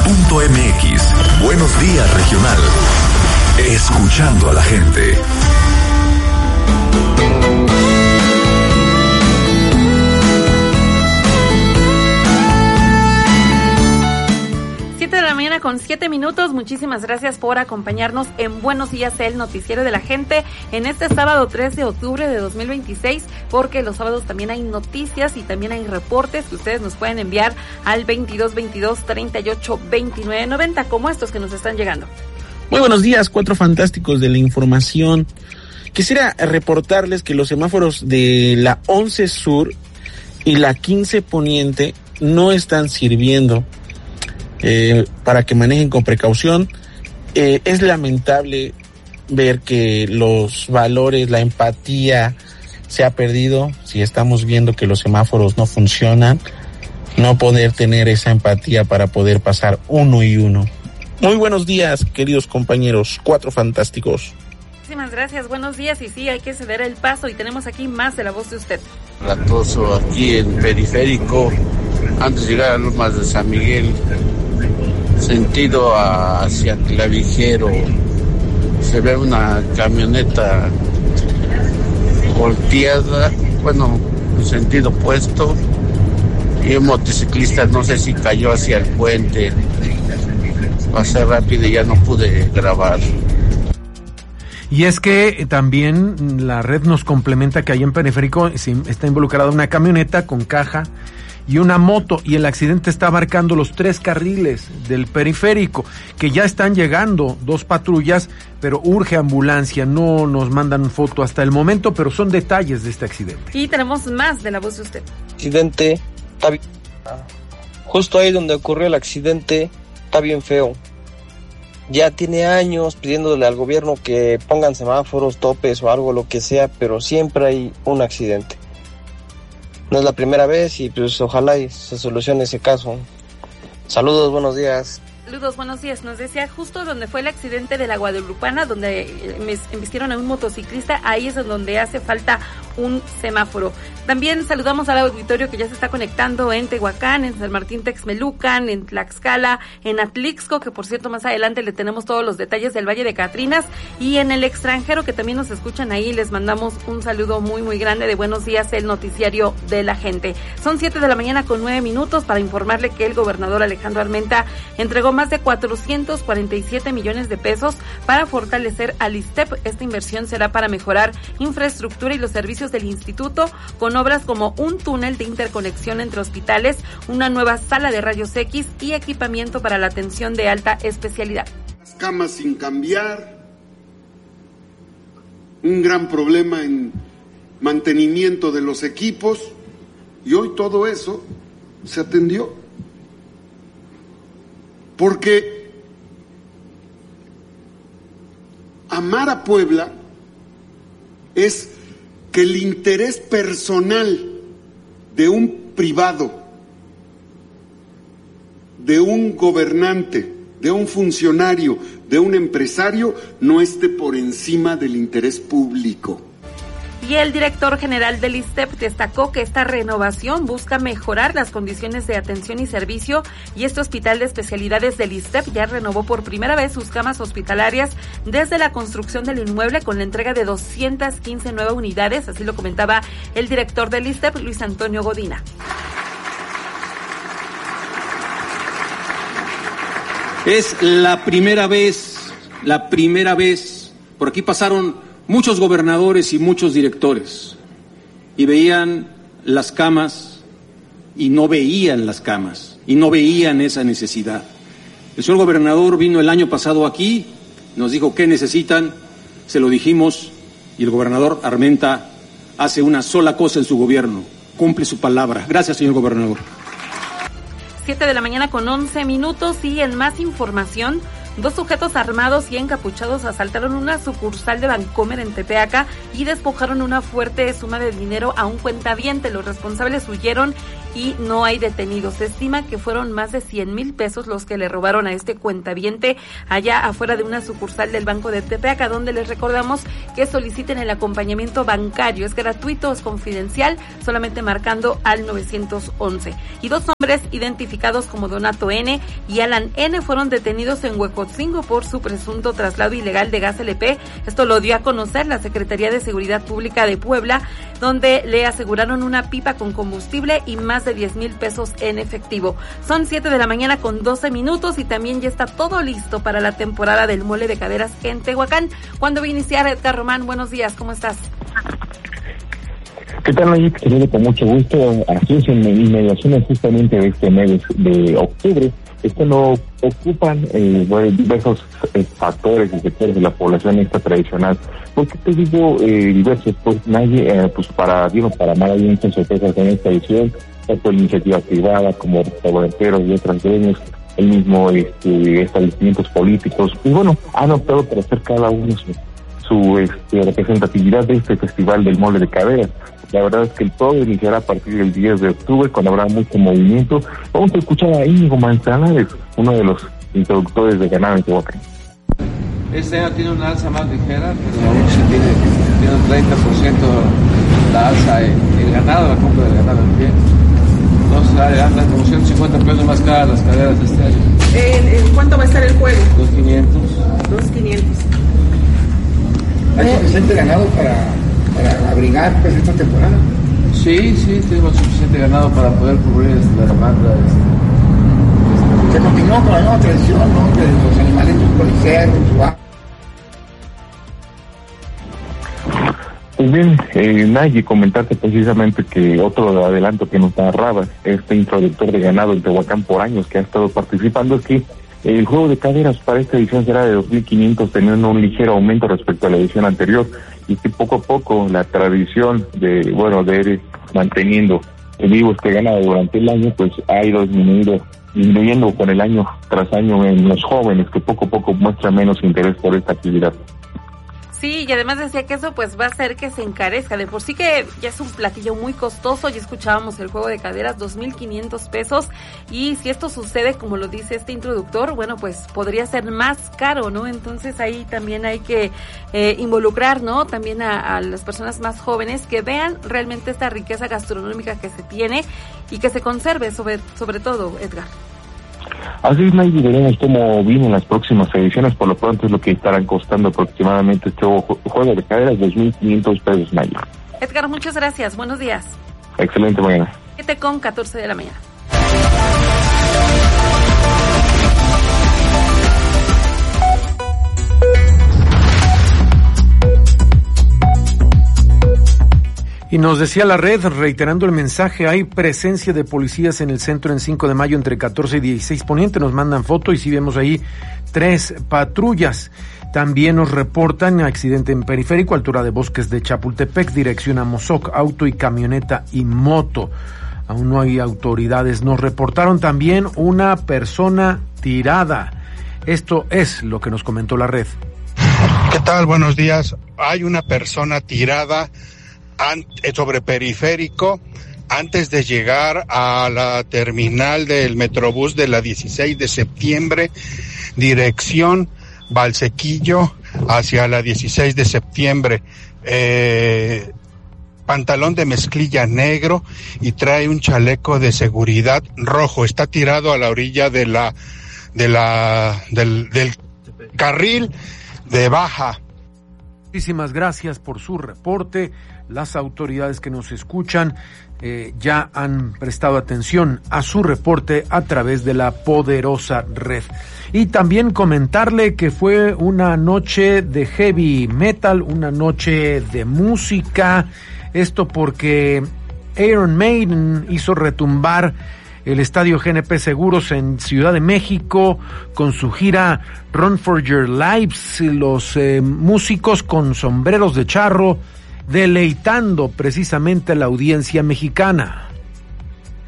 Buenos Días Regional. Escuchando a la gente. Con 7 minutos, muchísimas gracias por acompañarnos en Buenos Días, el noticiero de la gente, en este sábado 3 de octubre de 2026, porque los sábados también hay noticias y también hay reportes que ustedes nos pueden enviar al 2222-382990, como estos que nos están llegando. Muy buenos días, cuatro fantásticos de la información. Quisiera reportarles que los semáforos de la 11 Sur y la 15 Poniente no están sirviendo. Para que manejen con precaución. Es lamentable ver que los valores, la empatía se ha perdido. Si estamos viendo que los semáforos no funcionan, no poder tener esa empatía para poder pasar uno y uno. Muy buenos días, queridos compañeros, cuatro fantásticos. Muchísimas gracias, buenos días, y sí, hay que ceder el paso y tenemos aquí más de la voz de usted. Latoso aquí en Periférico, antes de llegar a Lomas de San Miguel, sentido hacia Clavijero, se ve una camioneta volteada, bueno, en sentido opuesto, y un motociclista no sé si cayó hacia el puente. Pasé rápido y ya no pude grabar. Y es que también la red nos complementa que ahí en Periférico está involucrada una camioneta con caja y una moto, y el accidente está abarcando los 3 carriles del Periférico, que ya están llegando 2 patrullas, pero urge ambulancia. No nos mandan foto hasta el momento, pero son detalles de este accidente. Y tenemos más de la voz de usted. Accidente, está bien. Justo ahí donde ocurrió el accidente, está bien feo. Ya tiene años pidiéndole al gobierno que pongan semáforos, topes o algo, lo que sea, pero siempre hay un accidente. No es la primera vez y pues ojalá y se solucione ese caso. Saludos, buenos días. Saludos, buenos días. Nos decía justo donde fue el accidente de la Guadalupana, donde embistieron a un motociclista, ahí es donde hace falta un semáforo. También saludamos al auditorio que ya se está conectando en Tehuacán, en San Martín Texmelucan, en Tlaxcala, en Atlixco, que por cierto más adelante le tenemos todos los detalles del Valle de Catrinas, y en el extranjero que también nos escuchan ahí, les mandamos un saludo muy muy grande de Buenos Días, el noticiario de la gente. Son 7 de la mañana con 9 minutos para informarle que el gobernador Alejandro Armenta entregó más de 447 millones de pesos para fortalecer al ISSSTEP. Esta inversión será para mejorar infraestructura y los servicios del instituto, con obras como un túnel de interconexión entre hospitales, una nueva sala de rayos X y equipamiento para la atención de alta especialidad. Las camas sin cambiar, un gran problema en mantenimiento de los equipos, y hoy todo eso se atendió. Porque amar a Puebla es que el interés personal de un privado, de un gobernante, de un funcionario, de un empresario, no esté por encima del interés público. Y el director general del ISSSTEP destacó que esta renovación busca mejorar las condiciones de atención y servicio, y este hospital de especialidades del ISSSTEP ya renovó por primera vez sus camas hospitalarias desde la construcción del inmueble, con la entrega de 215 nuevas unidades, así lo comentaba el director del ISSSTEP, Luis Antonio Godina. Es la primera vez, por aquí pasaron muchos gobernadores y muchos directores, y veían las camas y no veían las camas, y no veían esa necesidad. El señor gobernador vino el año pasado aquí, nos dijo qué necesitan, se lo dijimos, y el gobernador Armenta hace una sola cosa en su gobierno, cumple su palabra. Gracias, señor gobernador. 7 de la mañana con 11 minutos, y en más información, 2 sujetos armados y encapuchados asaltaron una sucursal de Bancomer en Tepeaca y despojaron una fuerte suma de dinero a un cuentaviente. Los responsables huyeron y no hay detenidos. Se estima que fueron más de 100,000 pesos los que le robaron a este cuentaviente allá afuera de una sucursal del Banco de Tepeaca, donde les recordamos que soliciten el acompañamiento bancario. Es gratuito, es confidencial, solamente marcando al 911. Y 2 hombres hombres identificados como Donato N. y Alan N. fueron detenidos en Huejotzingo por su presunto traslado ilegal de gas LP. Esto lo dio a conocer la Secretaría de Seguridad Pública de Puebla, donde le aseguraron una pipa con combustible y más de 10,000 pesos en efectivo. Son 7 de la mañana con 12 minutos y también ya está todo listo para la temporada del mole de caderas en Tehuacán. ¿Cuándo va a iniciar, Edgar Román? Buenos días, ¿cómo estás? ¿Qué tal, Nayib? Te saludo con mucho gusto. Así es, en inmediaciones justamente de este mes de octubre, esto lo ocupan diversos factores y sectores de la población esta tradicional. ¿Por qué te digo diversos? Pues nadie, para nada hay muchas sorpresas en esta edición, tanto iniciativa privada como restauranteros y otros gremios, el mismo establecimientos políticos, y bueno, han optado por hacer cada uno su representatividad de este festival del mole de caderas. La verdad es que el todo iniciará a partir del 10 de octubre, cuando habrá mucho movimiento. Vamos a escuchar a Íñigo Manzanares, uno de los introductores de ganado en Tehuacán. Este año tiene una alza más ligera, pero aún sí tiene un 30% la alza en ganado, la compra de ganado en pie. Entonces andan como 150 pesos más caras las caderas de este año. ¿Cuánto va a estar el juego? 2,500. 2,500. ¿Hay suficiente ganado para abrigar pues esta temporada? Sí, tenemos suficiente ganado para poder cubrir la demanda. Se continúa con la nueva tradición, ¿no?, de los animalitos policeros. Pues bien, Nayi, comentarte precisamente que otro adelanto que nos narraba este introductor de ganado en Tehuacán por años que ha estado participando es que el juego de caderas para esta edición será de 2,500, teniendo un ligero aumento respecto a la edición anterior, y que poco a poco la tradición de ir manteniendo vivo este ganado durante el año, pues ha ido disminuyendo con el año tras año en los jóvenes, que poco a poco muestran menos interés por esta actividad. Sí, y además decía que eso pues va a hacer que se encarezca. De por sí que ya es un platillo muy costoso. Ya escuchábamos el juego de caderas, 2,500 pesos. Y si esto sucede, como lo dice este introductor, bueno, pues podría ser más caro, ¿no? Entonces ahí también hay que involucrar, ¿no? También a las personas más jóvenes que vean realmente esta riqueza gastronómica que se tiene y que se conserve sobre todo, Edgar. Así es, Nayib, veremos cómo vienen las próximas ediciones. Por lo pronto es lo que estarán costando aproximadamente este juego de caderas, 2,500 pesos, Nayib. Edgar, muchas gracias, buenos días. Excelente mañana. 7:14 de la mañana. Y nos decía la red, reiterando el mensaje, hay presencia de policías en el centro en 5 de mayo entre 14 y 16 Poniente. Nos mandan foto y sí vemos ahí 3 patrullas. También nos reportan accidente en Periférico, altura de Bosques de Chapultepec, dirección a Mozoc, auto y camioneta y moto. Aún no hay autoridades. Nos reportaron también una persona tirada. Esto es lo que nos comentó la red. ¿Qué tal? Buenos días. Hay una persona tirada sobre Periférico antes de llegar a la terminal del Metrobús de la 16 de septiembre, dirección Valsequillo hacia la 16 de septiembre. Pantalón de mezclilla negro y trae un chaleco de seguridad rojo. Está tirado a la orilla del carril de baja. Muchísimas gracias por su reporte. Las autoridades que nos escuchan ya han prestado atención a su reporte a través de la poderosa red. Y también comentarle que fue una noche de heavy metal, una noche de música. Esto porque Iron Maiden hizo retumbar el estadio GNP Seguros en Ciudad de México con su gira Run for Your Lives, los músicos con sombreros de charro deleitando precisamente a la audiencia mexicana.